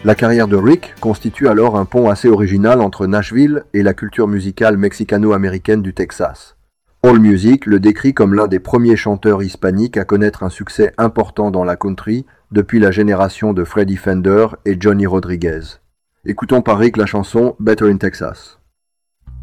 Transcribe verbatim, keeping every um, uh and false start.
La carrière de Rick constitue alors un pont assez original entre Nashville et la culture musicale mexicano-américaine du Texas. AllMusic le décrit comme l'un des premiers chanteurs hispaniques à connaître un succès important dans la country depuis la génération de Freddie Fender et Johnny Rodriguez. Écoutons par Rick la chanson Better in Texas.